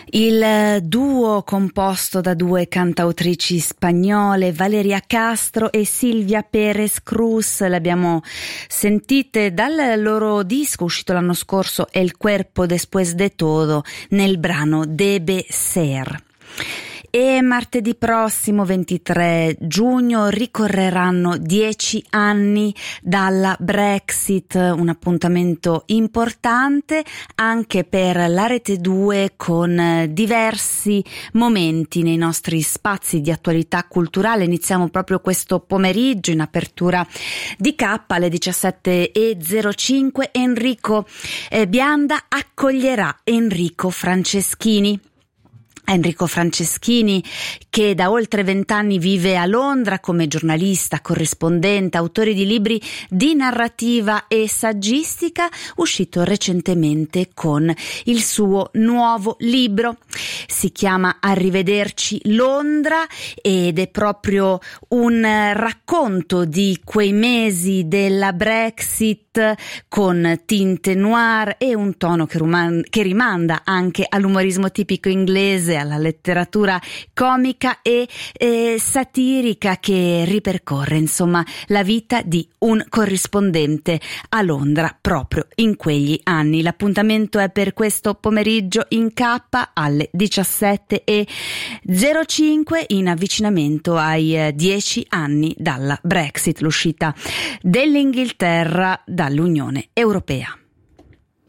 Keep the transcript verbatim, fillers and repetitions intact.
Il duo composto da due cantautrici spagnole, Valeria Castro e Silvia Pérez Cruz, le abbiamo sentite dal loro disco uscito l'anno scorso El cuerpo después de todo, nel brano Debe ser. E martedì prossimo ventitré giugno ricorreranno dieci anni dalla Brexit, un appuntamento importante anche per la Rete due, con diversi momenti nei nostri spazi di attualità culturale. Iniziamo proprio questo pomeriggio in apertura di K alle diciassette e zero cinque. Enrico eh, Bianda accoglierà Enrico Franceschini. Enrico Franceschini, che da oltre vent'anni vive a Londra come giornalista, corrispondente, autore di libri di narrativa e saggistica, uscito recentemente con il suo nuovo libro. Si chiama Arrivederci Londra ed è proprio un racconto di quei mesi della Brexit con tinte noir e un tono che, ruman- che rimanda anche all'umorismo tipico inglese, alla letteratura comica e eh, satirica che ripercorre insomma la vita di un corrispondente a Londra proprio in quegli anni. L'appuntamento è per questo pomeriggio in K alle diciassette e zero cinque in avvicinamento ai eh, dieci anni dalla Brexit, l'uscita dell'Inghilterra dall'Unione Europea.